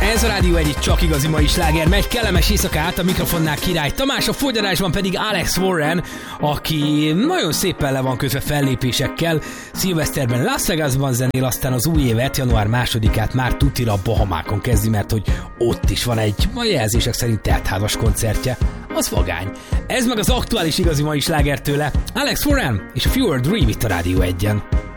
Ez a Rádió egy csak igazi mai sláger megy, kellemes éjszakát, a mikrofonnál Király Tamás, a fogyarásban pedig Alex Warren, aki nagyon szépen le van közve fellépésekkel. Szilveszterben Las Vegasban zenél, aztán az új évet, január 2-át már tutira a Bahamákon kezdi, mert hogy ott is van egy, a jelzések szerint teltházas koncertje. Az vagány. Ez meg az aktuális igazi mai sláger tőle. Alex Warren és a Fewer Dream itt a Rádió 1-en.